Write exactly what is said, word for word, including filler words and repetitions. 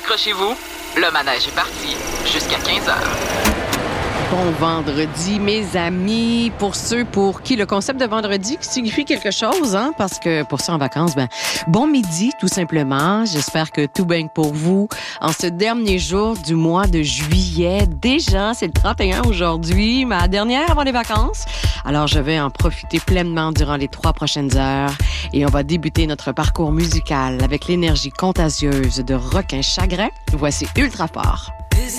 accrochez-vous, le manège est parti jusqu'à quinze heures. Bon vendredi, mes amis. Pour ceux pour qui le concept de vendredi signifie quelque chose, hein, parce que pour ceux en vacances, ben, bon midi, tout simplement. J'espère que tout baigne pour vous. En ce dernier jour du mois de juillet, déjà, c'est le trente et un aujourd'hui, ma dernière avant les vacances. Alors, je vais en profiter pleinement durant les trois prochaines heures et on va débuter notre parcours musical avec l'énergie contagieuse de Requin Chagrin. Voici Ultrafort.